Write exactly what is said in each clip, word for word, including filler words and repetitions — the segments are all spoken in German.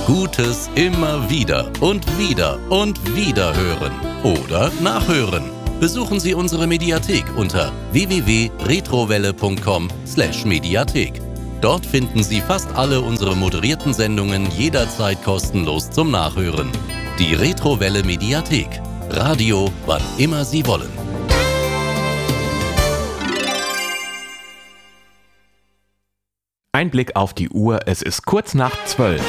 Gutes immer wieder und wieder und wieder hören oder nachhören. Besuchen Sie unsere Mediathek unter w w w punkt retrowelle punkt com slash mediathek. Dort finden Sie fast alle unsere moderierten Sendungen jederzeit kostenlos zum Nachhören. Die Retrowelle Mediathek. Radio, wann immer Sie wollen. Ein Blick auf die Uhr, es ist kurz nach zwölf.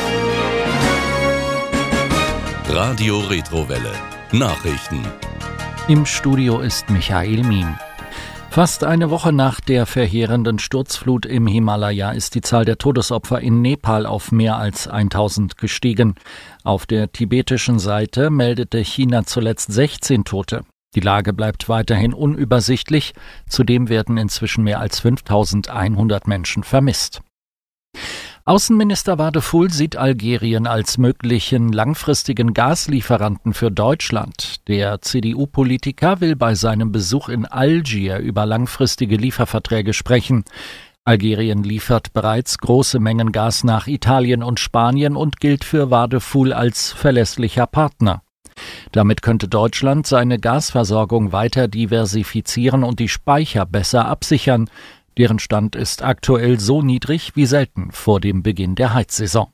Radio Retrowelle. Nachrichten. Im Studio ist Michael Miem. Fast eine Woche nach der verheerenden Sturzflut im Himalaya ist die Zahl der Todesopfer in Nepal auf mehr als tausend gestiegen. Auf der tibetischen Seite meldete China zuletzt sechzehn Tote. Die Lage bleibt weiterhin unübersichtlich. Zudem werden inzwischen mehr als fünftausendeinhundert Menschen vermisst. Außenminister Wadephul sieht Algerien als möglichen langfristigen Gaslieferanten für Deutschland. Der C D U-Politiker will bei seinem Besuch in Algier über langfristige Lieferverträge sprechen. Algerien liefert bereits große Mengen Gas nach Italien und Spanien und gilt für Wadephul als verlässlicher Partner. Damit könnte Deutschland seine Gasversorgung weiter diversifizieren und die Speicher besser absichern. Deren Stand ist aktuell so niedrig wie selten vor dem Beginn der Heizsaison.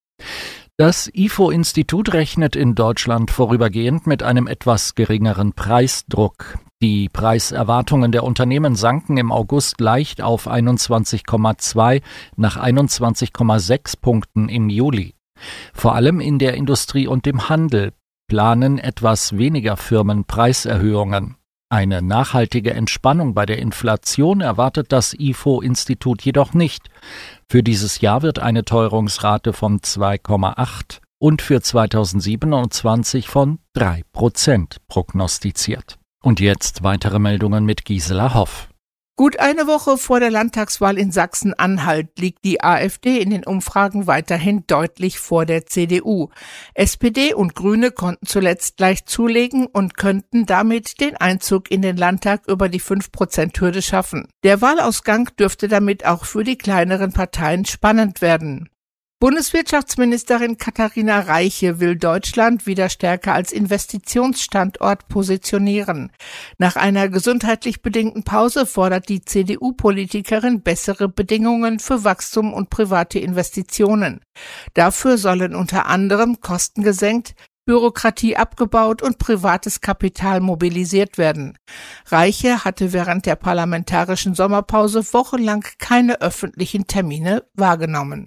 Das I F O-Institut rechnet in Deutschland vorübergehend mit einem etwas geringeren Preisdruck. Die Preiserwartungen der Unternehmen sanken im August leicht auf einundzwanzig Komma zwei nach einundzwanzig Komma sechs Punkten im Juli. Vor allem in der Industrie und dem Handel planen etwas weniger Firmen Preiserhöhungen. Eine nachhaltige Entspannung bei der Inflation erwartet das I F O-Institut jedoch nicht. Für dieses Jahr wird eine Teuerungsrate von zwei Komma acht und für zweitausendsiebenundzwanzig von drei Prozent prognostiziert. Und jetzt weitere Meldungen mit Gisela Hoff. Gut eine Woche vor der Landtagswahl in Sachsen-Anhalt liegt die AfD in den Umfragen weiterhin deutlich vor der C D U. S P D und Grüne konnten zuletzt leicht zulegen und könnten damit den Einzug in den Landtag über die fünf Prozent Hürde schaffen. Der Wahlausgang dürfte damit auch für die kleineren Parteien spannend werden. Bundeswirtschaftsministerin Katharina Reiche will Deutschland wieder stärker als Investitionsstandort positionieren. Nach einer gesundheitlich bedingten Pause fordert die C D U-Politikerin bessere Bedingungen für Wachstum und private Investitionen. Dafür sollen unter anderem Kosten gesenkt, Bürokratie abgebaut und privates Kapital mobilisiert werden. Reiche hatte während der parlamentarischen Sommerpause wochenlang keine öffentlichen Termine wahrgenommen.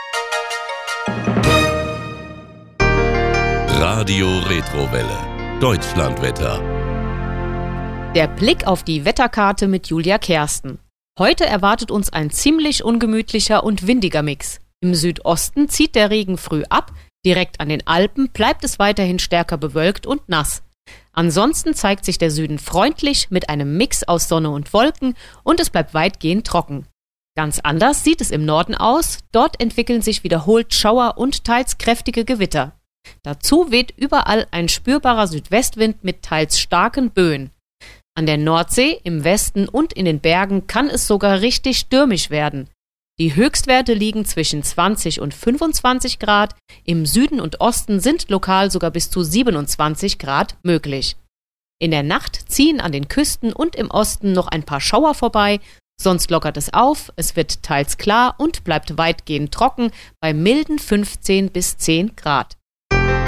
Radio Retrowelle. Deutschlandwetter. Der Blick auf die Wetterkarte mit Julia Kersten. Heute erwartet uns ein ziemlich ungemütlicher und windiger Mix. Im Südosten zieht der Regen früh ab, direkt an den Alpen bleibt es weiterhin stärker bewölkt und nass. Ansonsten zeigt sich der Süden freundlich mit einem Mix aus Sonne und Wolken und es bleibt weitgehend trocken. Ganz anders sieht es im Norden aus, dort entwickeln sich wiederholt Schauer und teils kräftige Gewitter. Dazu weht überall ein spürbarer Südwestwind mit teils starken Böen. An der Nordsee, im Westen und in den Bergen kann es sogar richtig stürmisch werden. Die Höchstwerte liegen zwischen zwanzig und fünfundzwanzig Grad, im Süden und Osten sind lokal sogar bis zu siebenundzwanzig Grad möglich. In der Nacht ziehen an den Küsten und im Osten noch ein paar Schauer vorbei, sonst lockert es auf, es wird teils klar und bleibt weitgehend trocken bei milden fünfzehn bis zehn Grad.